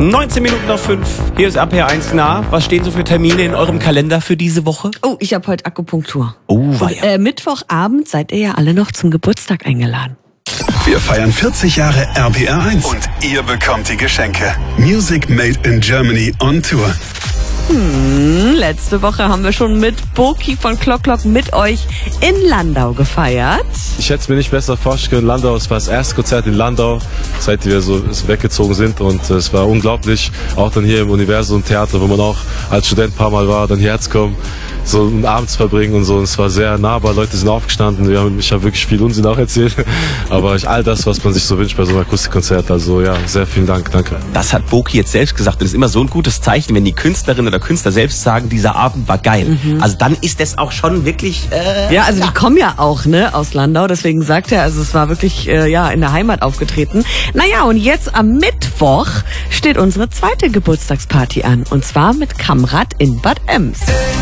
19 Minuten nach 5. Hier ist RPR1 nah. Was stehen so für Termine in eurem Kalender für diese Woche? Oh, ich habe heute Akupunktur. Oh, weia. Mittwochabend seid ihr ja alle noch zum Geburtstag eingeladen. Wir feiern 40 Jahre RPR1 und ihr bekommt die Geschenke. Music Made in Germany on Tour. Letzte Woche haben wir schon mit Boki von Clock Clock mit euch in Landau gefeiert. Ich hätte es mir nicht besser vorstellen können. Landau, es war das erste Konzert in Landau, seit wir so weggezogen sind, und es war unglaublich. Auch dann hier im Universum Theater, wo man auch als Student ein paar Mal war, dann hierher zu kommen, so abends verbringen und so. Und es war sehr nahbar, Leute sind aufgestanden, ich habe wirklich viel Unsinn auch erzählt, aber all das, was man sich so wünscht bei so einem Akustikkonzert, also ja, sehr vielen Dank, danke. Das hat Boki jetzt selbst gesagt. Das ist immer so ein gutes Zeichen, wenn die Künstlerin oder Künstler selbst sagen, dieser Abend war geil. Also dann ist das auch schon wirklich... Ja, also die kommen ja auch aus Landau, deswegen sagt er, also es war wirklich in der Heimat aufgetreten. Naja, und jetzt am Mittwoch steht unsere zweite Geburtstagsparty an, und zwar mit Kamrat in Bad Ems.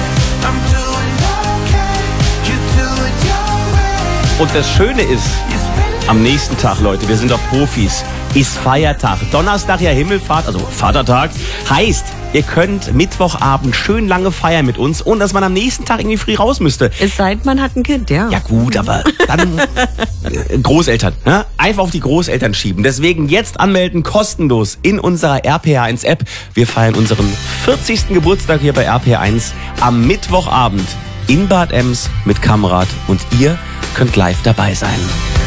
Und das Schöne ist, am nächsten Tag, Leute, wir sind doch Profis, ist Feiertag. Donnerstag ja Himmelfahrt, also Vatertag. Heißt, ihr könnt Mittwochabend schön lange feiern mit uns, ohne dass man am nächsten Tag irgendwie früh raus müsste. Es sei denn, man hat ein Kind, ja. Ja gut, aber dann Großeltern. Ne? Einfach auf die Großeltern schieben. Deswegen jetzt anmelden, kostenlos in unserer RPR1-App. Wir feiern unseren 40. Geburtstag hier bei RPR1 am Mittwochabend in Bad Ems mit Kamrat, und ihr könnt live dabei sein.